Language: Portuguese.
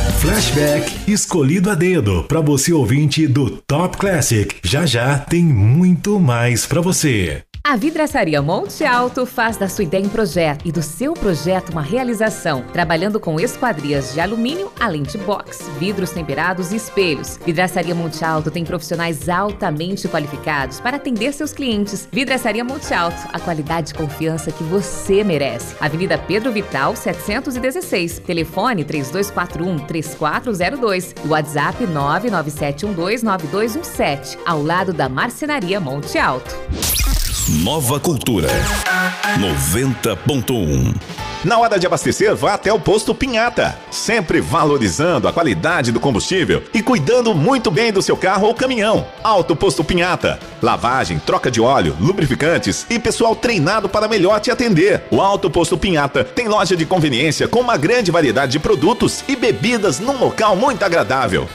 Flashback escolhido a dedo para você ouvinte do Top Classic. Já já tem muito mais para você. A Vidraçaria Monte Alto faz da sua ideia um projeto e do seu projeto uma realização, trabalhando com esquadrias de alumínio, além de box, vidros temperados e espelhos. Vidraçaria Monte Alto tem profissionais altamente qualificados para atender seus clientes. Vidraçaria Monte Alto, a qualidade e confiança que você merece. Avenida Pedro Vital, 716. Telefone 3241-3402. WhatsApp 997129217. Ao lado da Marcenaria Monte Alto. Nova Cultura 90.1. Na hora de abastecer, vá até o Posto Pinhata, sempre valorizando a qualidade do combustível e cuidando muito bem do seu carro ou caminhão. Alto Posto Pinhata, lavagem, troca de óleo, lubrificantes e pessoal treinado para melhor te atender. O Alto Posto Pinhata tem loja de conveniência com uma grande variedade de produtos e bebidas num local muito agradável.